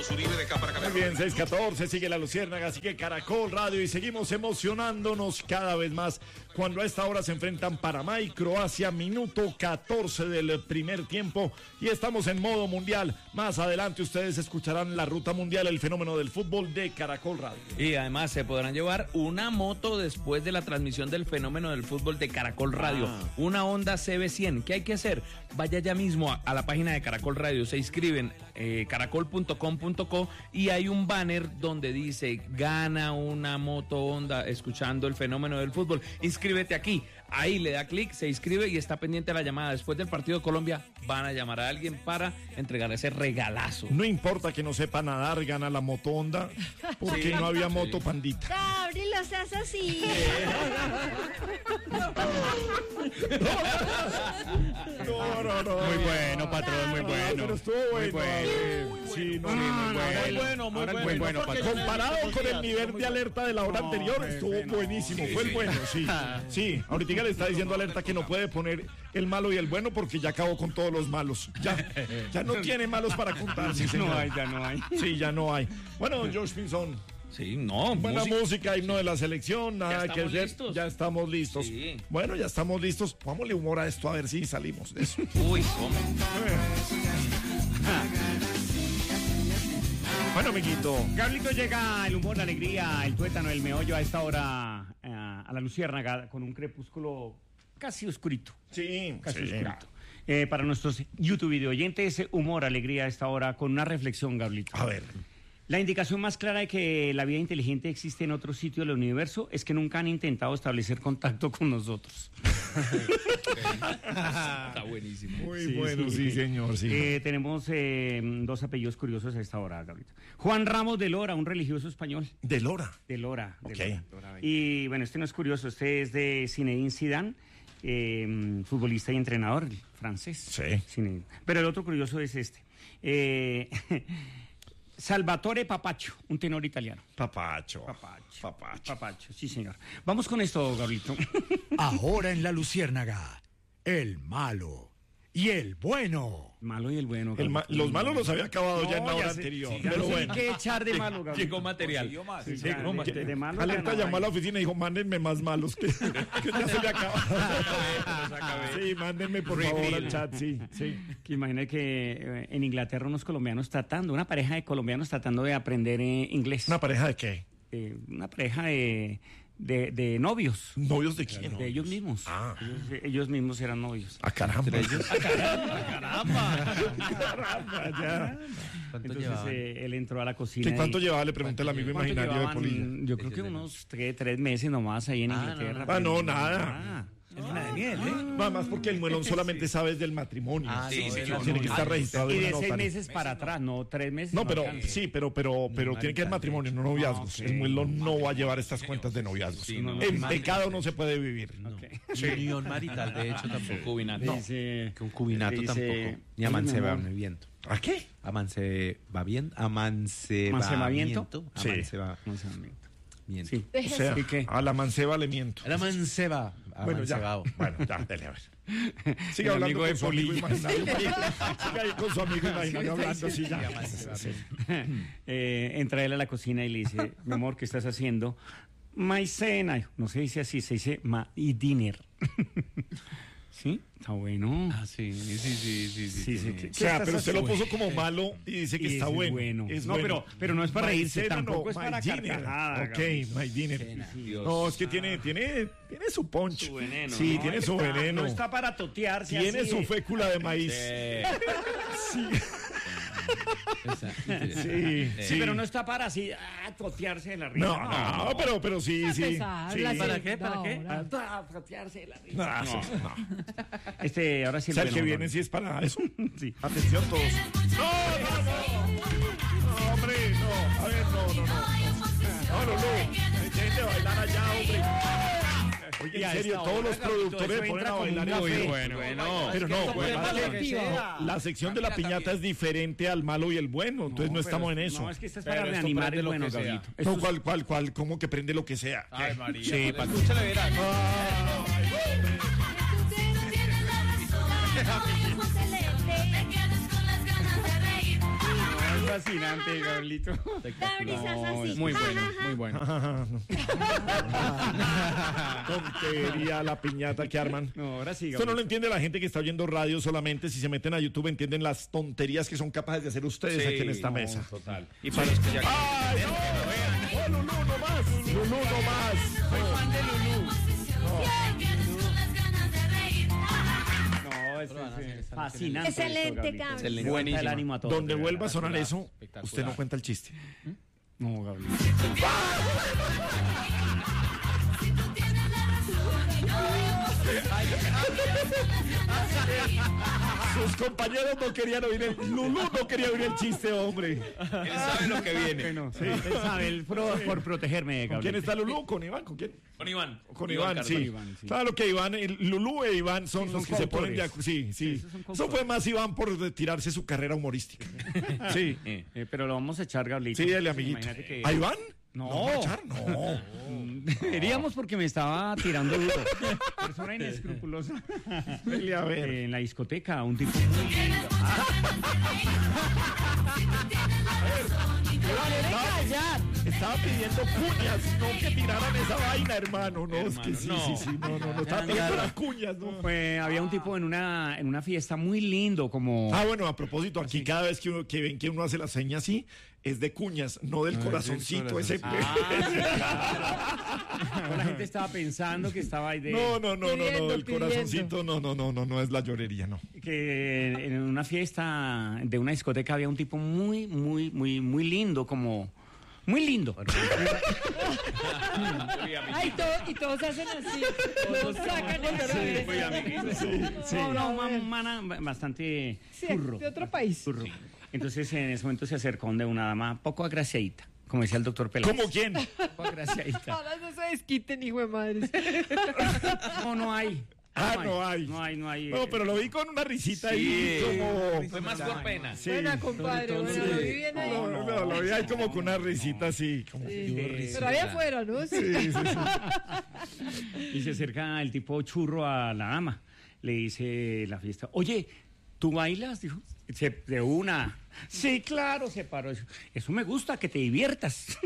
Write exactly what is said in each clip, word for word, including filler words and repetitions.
Carlos Uribe de Cámara. Muy bien, seis catorce, sigue la Luciérnaga, sigue Caracol Radio y seguimos emocionándonos cada vez más cuando a esta hora se enfrentan Panamá y Croacia, minuto catorce del primer tiempo y estamos en modo mundial. Más adelante ustedes escucharán la ruta mundial, el fenómeno del fútbol de Caracol Radio. Y además se podrán llevar una moto después de la transmisión del fenómeno del fútbol de Caracol Radio, ah. una Honda C B cien. ¿Qué hay que hacer? Vaya ya mismo a, a la página de Caracol Radio, se inscriben eh, caracol punto com punto co y hay un banner donde dice gana una moto Honda escuchando el fenómeno del fútbol. Inscríbete aquí, ahí le da clic, se inscribe y está pendiente la llamada. Después del partido de Colombia van a llamar a alguien para entregar ese regalazo. No importa que no sepa nadar, gana la moto Honda porque sí, no había sí. moto Pandita. Gabriel, lo seas así. No, no, no. Muy bueno, patrón, muy bueno. Pero estuvo bueno. Muy bueno. Sí, no, muy, muy, muy, bueno. muy bueno, muy bueno. Muy bueno, patrón. Comparado con el nivel de alerta de la hora no, anterior, estuvo no, buenísimo. Sí, fue el bueno, sí. Sí, ahorita le está diciendo alerta que no puede poner el malo y el bueno porque ya acabó con todos los malos. Ya, ya no tiene malos para contar. Sí, no hay, ya no hay. Sí, ya no hay. Bueno, George Pinzón. Sí, no, buena música, música himno de la selección, nada que hacer. Listos. Ya estamos listos. Sí. Bueno, ya estamos listos. Póngale humor a esto a ver si salimos de eso. Uy, ¿cómo? Bueno, amiguito. Carlito, llega el humor, la alegría, el tuétano, el meollo a esta hora eh, a la Luciérnaga con un crepúsculo casi oscurito. Sí, casi sí. oscurito. Eh, para nuestros YouTube video oyentes, humor, alegría a esta hora con una reflexión, Gabrielito. A ver. La indicación más clara de que la vida inteligente existe en otro sitio del universo es que nunca han intentado establecer contacto con nosotros. Está buenísimo. Muy sí, bueno, sí, sí señor. Sí. Eh, tenemos eh, dos apellidos curiosos a esta hora, Gabriel. Juan Ramos de Lora, un religioso español. ¿De Lora? De Lora. De okay. Lora, Lora. Y bueno, este no es curioso, este es de Zinedine Zidane, eh, futbolista y entrenador francés. Sí. Zinedine. Pero el otro curioso es este. Eh... Salvatore Papacho, un tenor italiano. Papacho. Papacho. Papacho. Papacho, sí, señor. Vamos con esto, Gabrielito. Ahora en la Luciérnaga, el malo y el bueno. Malo y el bueno. El ma los malos los había acabado no, ya en la hora ya anterior. Sí, pero no bueno. hay que echar de malo, Gabriel. Llegó material. Sí, sí, llegó de, de, de malo Alerta llamó a la oficina y dijo, mándenme más malos que, que ya se me acaba. Sí, mándenme por Reveal. favor al chat, sí, sí. Que imagine que eh, en Inglaterra unos colombianos tratando, una pareja de colombianos tratando de aprender eh, inglés. ¿Una pareja de qué? Eh, una pareja de... De, de novios. ¿Novios de quién? De ellos mismos. Ah. Ellos, ellos mismos eran novios. ¡A caramba! Ellos, ¡A caramba! ¡Caramba! ¡Caramba! Ya. Entonces eh, él entró a la cocina. ¿Qué cuánto y, llevaba? Le pregunté al amigo imaginario llevaban, de Polilla. Yo creo que unos tres, tres meses nomás ahí en ah, Inglaterra. No, no. Ah, no, nada. Ah. Es una de miel, ¿eh? Va más porque el muelón solamente sí. sabes del matrimonio. Ah, sí, sí, no, no, tiene no, que estar no, registrado. Y de no, seis no, meses para atrás, no tres meses. No, no pero alcanza. sí, pero pero pero no, tiene que ser matrimonio, no noviazgos. Okay. El muelón no va a llevar estas cuentas de noviazgos. Sí, no, en pecado no se puede vivir. No. Okay. Sí. Unión marital, de hecho, tampoco. Cubinato. No. Dice, que un cubinato dice, tampoco. Ni amancebamiento. ¿A qué? Amancebamiento. Amancebamiento. Sí. Amancebamiento. Sí. O sea, ¿qué? a la manceba le miento. A la manceba. Bueno, ya. Bueno, ya, dele a ver. Siga hablando de con su amigo imaginario. Siga ahí con su amigo imaginario hablando así ya. eh, entra él a la cocina y le dice, mi amor, ¿qué estás haciendo? Maicena. No se dice así, se dice ma y dinner. ¿Sí? Está bueno. Ah, sí, sí, sí, sí. sí, sí, sí. sí. O sea, pero usted lo puso como malo y dice que y está bueno. bueno. Es no, bueno. Pero, pero no es para reírse, Maicena, tampoco no, es para carcajada. Ok, my dinner. No, es que tiene, tiene, tiene su punch. Su veneno. Sí, no, tiene su está, veneno. No está para totearse. Tiene así su de... fécula de maíz. Sí. Sí. Sí, sí, sí, pero no está para así ah, totearse de la risa. No, no, no, pero, pero sí, sí. sí. ¿Para qué? ¿Para qué? Ah, totearse de la risa. No, no, no. Este, ahora sí. O sea, el que viene sí es para eso. Sí. Atención todos. No, no, no. No, hombre, no. A ver, no, no, no. No, no, no. Dejen de bailar allá, hombre. Oye, en serio, todos los productores ponen a bailar muy bueno, bueno. Pero no, la sección de la piñata es diferente al malo y el bueno, entonces no estamos en eso. No, es que esta es para reanimar el bueno, Gabrielito. No, cuál, cuál, cuál, ¿cómo que prende lo que sea? Ay, María. Sí, para escúchale, verás. fascinante, Gabrielito. Da risas así. Muy Ja, bueno, ja, ja. muy bueno. Tontería la piñata que arman. No, ahora sí, Esto no lo Gabrielito. entiende la gente que está oyendo radio solamente. Si se meten a YouTube entienden las tonterías que son capaces de hacer ustedes Sí, aquí en esta no, mesa. Total. Y para los que ya ¡Ay, no! ¡No, Lulú, no más! ¡Lulú, no más! soy fan de Lulú. No, es, es, es fascinante. Excelente, esto, Gabrielito. Gabriel. Excelente. Levanta el Buenísima. ánimo a todos. Donde de vuelva a verdad. sonar eso, espectacular. usted no cuenta el chiste. No, Gabrielito. Sus compañeros no querían oír el... Lulú no quería oír el chiste, hombre. Él sabe lo que viene. Bueno, sí, él sabe, él pro- por protegerme, ¿Con quién Gabrielito. está Lulú? ¿Con Iván? ¿Con quién? Con Iván. Con Iván, Cardona. sí. Iván, sí. Claro que Iván, el- Lulú e Iván son Sí, los son que se ponen de coautores. acu- Sí, sí. Esos son Eso coautores. fue más Iván por retirarse su carrera humorística. Sí. Eh. Eh, pero lo vamos a echar, Gabrielito. Sí, dale, amiguito. Imagínate que... ¿A Iván? No. ¿Lo van a echar? No. Deberíamos porque me estaba tirando duro. Persona inescrupulosa. Vele a ver. Eh, en la discoteca, un tipo muy lindo. Estaba pidiendo cuñas, no que tiraran esa vaina, hermano. No, es que sí, no. sí, sí, no, no, no. Estaba pidiendo las cuñas, no. Pues había un tipo en una, en una fiesta muy lindo, como... Ah, bueno, a propósito, aquí cada vez que, uno, que ven que uno hace la seña así, es de cuñas, no del corazoncito ese. la gente estaba pensando que estaba ahí de... No, no, no, no, no, Pidiendo, el pidiendo. corazoncito, no, no, no, no, no es la llorería, no. Que en una fiesta de una discoteca había un tipo muy, muy, muy, muy lindo, como... Muy lindo. Ay, todo, y todos hacen así. Todos sacan el No, no, ma- mana, bastante churro. de otro país. churro. Entonces en ese momento se acercó de una dama poco agraciadita, como decía el doctor Peláez. ¿Cómo quién? Poco agraciadita. Ahora no se desquiten, hijo de madre. No, no hay. Ah, no hay. No hay, no hay. No, pero lo vi con una risita ahí como... Fue más por pena. Sí. Buena, compadre. todo, Bueno, sí. lo vi bien ahí. No, no, lo vi ahí como con una risita así. Como... Sí. Eh, Pero ahí afuera, ¿no? Sí. Sí, sí, sí. Y se acerca el tipo churro a la dama. Le dice la fiesta, oye, ¿tú bailas? Dijo, se, de una. Sí, claro, se paró. Eso me gusta, que te diviertas.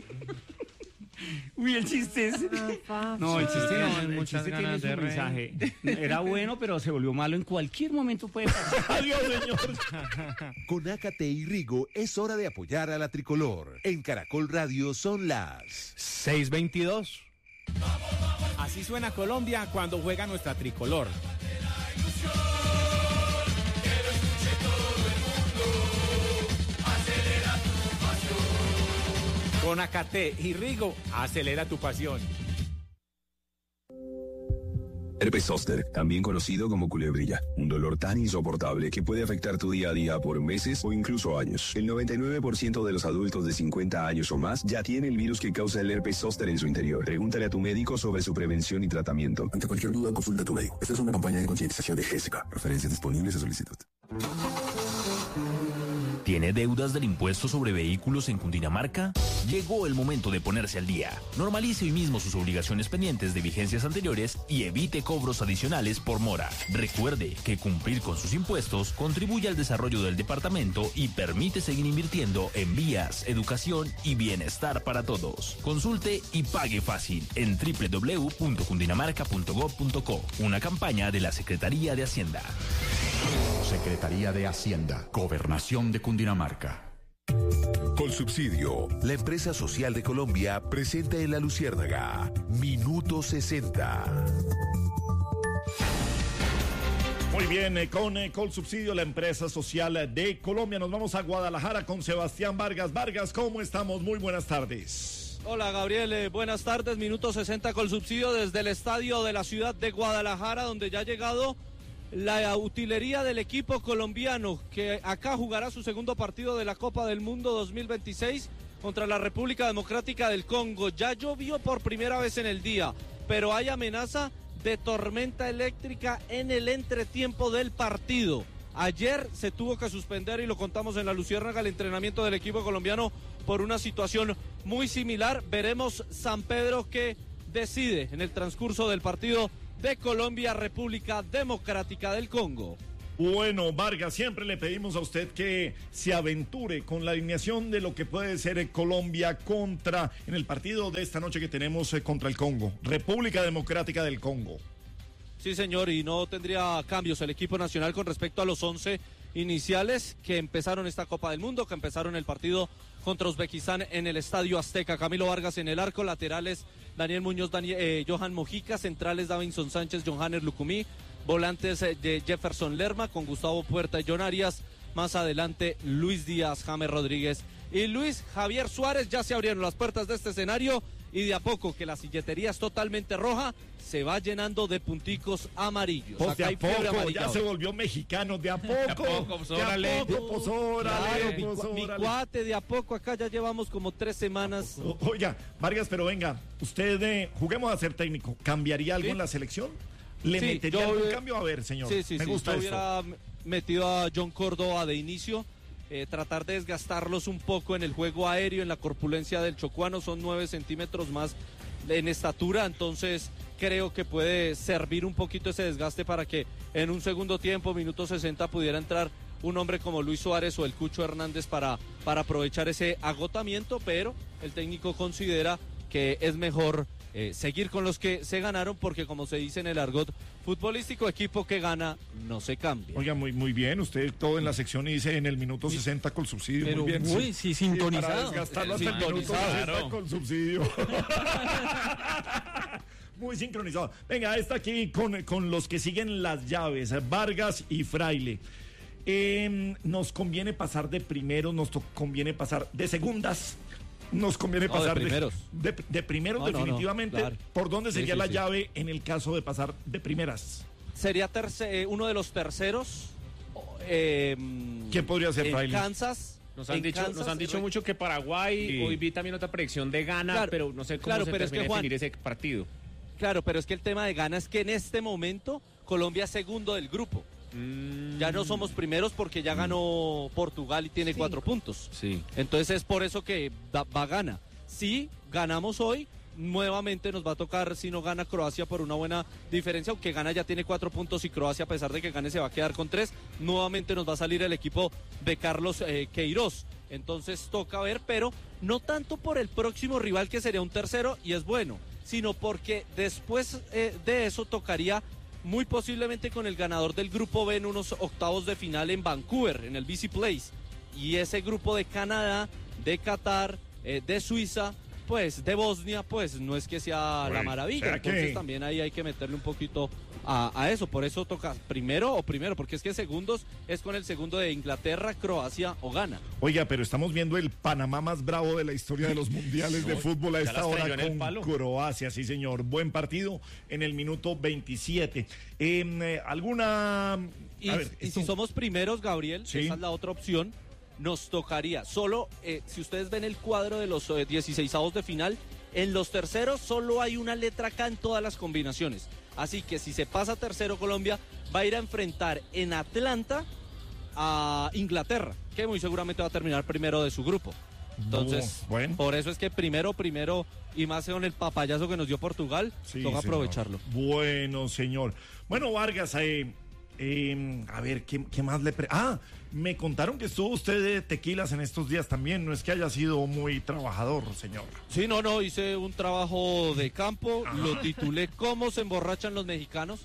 Uy, el chiste es... No, el chiste no, el muchas chiste tiene ganas su de reír. mensaje. Era bueno, pero se volvió malo en cualquier momento puede pasar. Adiós, señor. Con Ácate y Rigo es hora de apoyar a la tricolor. En Caracol Radio son las... seis veintidós. Así suena Colombia cuando juega nuestra tricolor. Con Acate y Rigo, acelera tu pasión. Herpes zóster, también conocido como culebrilla, un dolor tan insoportable que puede afectar tu día a día por meses o incluso años. El noventa y nueve por ciento de los adultos de cincuenta años o más ya tiene el virus que causa el herpes zóster en su interior. Pregúntale a tu médico sobre su prevención y tratamiento. Ante cualquier duda, consulta a tu médico. Esta es una campaña de concientización de Jessica. Referencias disponibles a solicitud. ¿Tiene deudas del impuesto sobre vehículos en Cundinamarca? Llegó el momento de ponerse al día. Normalice hoy mismo sus obligaciones pendientes de vigencias anteriores y evite cobros adicionales por mora. Recuerde que cumplir con sus impuestos contribuye al desarrollo del departamento y permite seguir invirtiendo en vías, educación y bienestar para todos. Consulte y pague fácil en doble u doble u doble u punto cundinamarca punto gob punto co. Una campaña de la Secretaría de Hacienda. Secretaría de Hacienda, Gobernación de Cundinamarca. Colsubsidio, la empresa social de Colombia, presenta en La Luciérnaga Minuto sesenta. Muy bien, eh, con eh, Colsubsidio, la empresa social de Colombia. Nos vamos a Guadalajara con Sebastián Vargas. Vargas, ¿cómo estamos? Muy buenas tardes. Hola Gabriel, eh, buenas tardes. Minuto sesenta Colsubsidio desde el estadio de la ciudad de Guadalajara, donde ya ha llegado la utilería del equipo colombiano, que acá jugará su segundo partido de la Copa del Mundo dos mil veintiséis contra la República Democrática del Congo. Ya llovió por primera vez en el día, pero hay amenaza de tormenta eléctrica en el entretiempo del partido. Ayer se tuvo que suspender, y lo contamos en La Luciérnaga, el entrenamiento del equipo colombiano por una situación muy similar. Veremos San Pedro qué decide en el transcurso del partido de Colombia, República Democrática del Congo. Bueno, Vargas, siempre le pedimos a usted que se aventure con la alineación de lo que puede ser eh, Colombia contra, en el partido de esta noche que tenemos eh, contra el Congo, República Democrática del Congo. Sí, señor, y no tendría cambios el equipo nacional con respecto a los once iniciales que empezaron esta Copa del Mundo, que empezaron el partido contra Uzbekistán en el Estadio Azteca. Camilo Vargas en el arco, laterales Daniel Muñoz, Daniel, eh, Johan Mojica, centrales Davinson Sánchez, Johanner Lucumí, volantes eh, de Jefferson Lerma con Gustavo Puerta y John Arias, más adelante Luis Díaz, James Rodríguez y Luis Javier Suárez. Ya se abrieron las puertas de este escenario y de a poco, que la silletería es totalmente roja, se va llenando de punticos amarillos. Pues de Acá a hay fiebre poco, amarilla ya hoy. se volvió mexicano, de a poco, de a poco, pues, de a órale. poco, pues, órale, Claro, mi, pues, cua- mi órale. cuate, de a poco, acá ya llevamos como tres semanas. O- Oiga, Vargas, pero venga, usted, eh, juguemos a ser técnico, ¿cambiaría algo ¿Sí? en la selección? ¿Le Sí, metería yo, algún eh, cambio? A ver, señor, Sí, sí, me sí, gusta yo esto. hubiera metido a John Córdoba de inicio, eh, tratar de desgastarlos un poco en el juego aéreo, en la corpulencia del chocuano, son nueve centímetros más en estatura, entonces creo que puede servir un poquito ese desgaste para que en un segundo tiempo, minuto sesenta, pudiera entrar un hombre como Luis Suárez o el Cucho Hernández para, para aprovechar ese agotamiento, pero el técnico considera que es mejor eh, seguir con los que se ganaron, porque como se dice en el argot futbolístico, equipo que gana no se cambia. Oiga, muy, muy bien, usted todo en la sección y dice en el minuto sesenta con subsidio, Pero muy bien. muy, sí, sintonizado. Para desgastarlo hasta el minuto Sintonizado. sesenta con subsidio. Muy sincronizado. Venga, está aquí con, con los que siguen las llaves, Vargas y Fraile. Eh, nos conviene pasar de primeros, nos to- conviene pasar de segundas, nos conviene No, de pasar primeros. de, de- de primeros No, no, no, definitivamente. claro. ¿Por dónde Sí, sería sí, la sí. llave en el caso de pasar de primeras? Sería terce- eh, uno de los terceros. Eh, ¿Quién podría ser, en Fraile? Kansas. Nos han en dicho, Kansas, nos han dicho eh, mucho que Paraguay, Sí. hoy vi también otra predicción de Ghana, Claro, pero no sé cómo claro, se pero es que, termina de Juan, definir ese partido. Claro, pero es que el tema de Ghana es que en este momento Colombia es segundo del grupo. Ya no somos primeros porque ya ganó Portugal y tiene cuatro puntos. Sí. Entonces es por eso que da- va gana. Si ganamos hoy, nuevamente nos va a tocar, si no gana Croacia, por una buena diferencia, aunque Ghana ya tiene cuatro puntos y Croacia, a pesar de que gane, se va a quedar con tres. Nuevamente nos va a salir el equipo de Carlos eh, Queiroz. Entonces toca ver, pero no tanto por el próximo rival, que sería un tercero y es bueno, sino porque después eh, de eso tocaría muy posiblemente con el ganador del grupo B en unos octavos de final en Vancouver, en el B C Place. Y ese grupo de Canadá, de Qatar, eh, de Suiza, pues de Bosnia, pues no es que sea Uy, la maravilla. ¿será Entonces que- también ahí hay que meterle un poquito a, a eso. Por eso toca primero o primero, porque es que segundos es con el segundo de Inglaterra, Croacia o Ghana. Oiga, pero estamos viendo el Panamá más bravo de la historia de los mundiales de fútbol a ya esta las hora creyó en el con palo. Croacia, sí señor. Buen partido en el minuto veintisiete. Eh, eh, ¿Alguna...? Y, a ver, y esto- si somos primeros, Gabriel, Sí. esa es la otra opción, nos tocaría solo, eh, si ustedes ven el cuadro de los eh, dieciseisavos de final, en los terceros solo hay una letra K en todas las combinaciones. Así que si se pasa tercero Colombia, va a ir a enfrentar en Atlanta a Inglaterra, que muy seguramente va a terminar primero de su grupo. Entonces, No, bueno. por eso es que primero, primero, y más con el papayazo que nos dio Portugal, Sí, toca señor. aprovecharlo. Bueno, señor. Bueno, Vargas, eh, eh, a ver, ¿qué, qué más le... Pre ah, me contaron que estuvo usted de tequilas en estos días también. No es que haya sido muy trabajador, señor. Sí, no, no, hice un trabajo de campo, lo titulé ¿Cómo se emborrachan los mexicanos?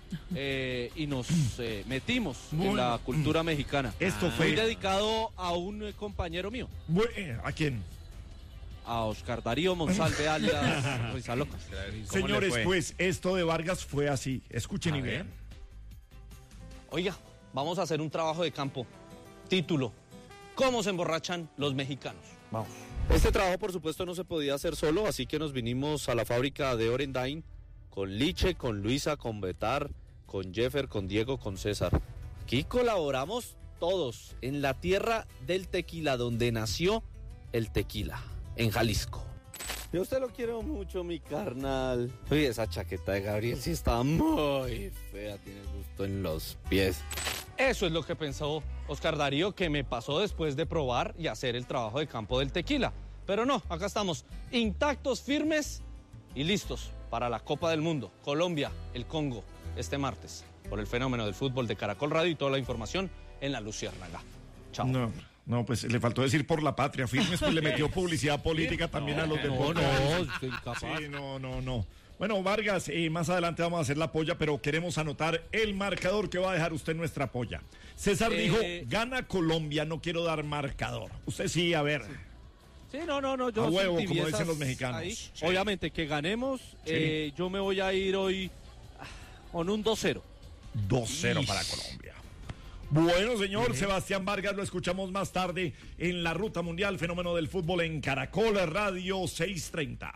Eh, y nos eh, metimos Muy- en la cultura mexicana. Esto Fue fue... dedicado a un eh, compañero mío, Bu- eh, ¿A quién? a Oscar Darío Monsalve, alias Rizaloca. Señores, pues esto de Vargas fue así. Escuchen A y ver. vean. Oiga, vamos a hacer un trabajo de campo. Título, ¿Cómo se emborrachan los mexicanos? Vamos. Este trabajo, por supuesto, no se podía hacer solo, así que nos vinimos a la fábrica de Orendain con Liche, con Luisa, con Betar, con Jeffer, con Diego, con César. Aquí colaboramos todos en la tierra del tequila, donde nació el tequila, en Jalisco. Yo a usted lo quiero mucho, mi carnal. Uy, esa chaqueta de Gabriel sí está muy fea, tiene gusto en los pies. Eso es lo que pensó Oscar Darío, que me pasó después de probar y hacer el trabajo de campo del tequila. Pero no, acá estamos, intactos, firmes y listos para la Copa del Mundo. Colombia, el Congo, este martes. por el fenómeno del fútbol de Caracol Radio y toda la información en La Luciérnaga. Chao. No, no, pues le faltó decir por la patria firmes, pues le metió publicidad política también a los deportes. No, no, incapaz. Sí, no, no, no. Bueno, Vargas, eh, más adelante vamos a hacer la polla, pero queremos anotar el marcador que va a dejar usted en nuestra polla. César Eh, dijo, gana Colombia, no quiero dar marcador. Usted sí, a ver. Sí, no, no, no. Yo A huevo, sin como tibiezas dicen los mexicanos. ahí. Sí. Obviamente que ganemos. eh, yo me voy a ir hoy ah, con un dos cero. dos cero para Colombia. Bueno, señor Sebastián Vargas, lo escuchamos más tarde en la Ruta Mundial, fenómeno del fútbol en Caracol Radio seiscientos treinta.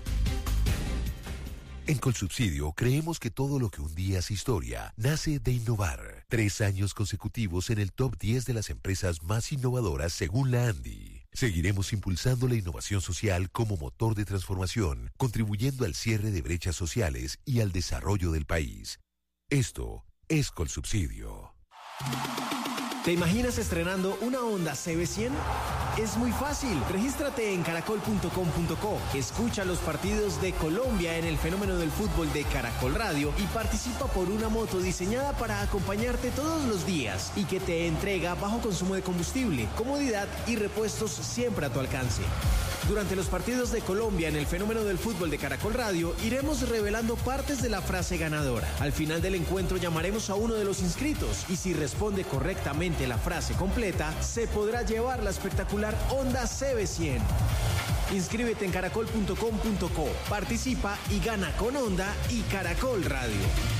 En Colsubsidio creemos que todo lo que un día hace historia nace de innovar. Tres años consecutivos en el top diez de las empresas más innovadoras según la ANDI. Seguiremos impulsando la innovación social como motor de transformación, contribuyendo al cierre de brechas sociales y al desarrollo del país. Esto es Colsubsidio. ¿Te imaginas estrenando una Honda C B cien? Es muy fácil. Regístrate en caracol punto com punto co. Escucha los partidos de Colombia en el fenómeno del fútbol de Caracol Radio y participa por una moto diseñada para acompañarte todos los días y que te entrega bajo consumo de combustible, comodidad y repuestos siempre a tu alcance. Durante los partidos de Colombia en el fenómeno del fútbol de Caracol Radio, iremos revelando partes de la frase ganadora. Al final del encuentro llamaremos a uno de los inscritos y si responde correctamente la frase completa, se podrá llevar la espectacular Honda C B cien. Inscríbete en caracol punto com punto co, participa y gana con Honda y Caracol Radio.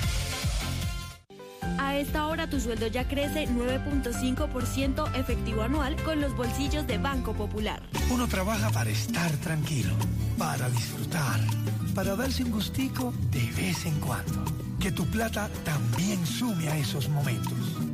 A esta hora tu sueldo ya crece nueve punto cinco por ciento efectivo anual con los bolsillos de Banco Popular. Uno trabaja para estar tranquilo, para disfrutar, para darse un gustico de vez en cuando. Que tu plata también sume a esos momentos.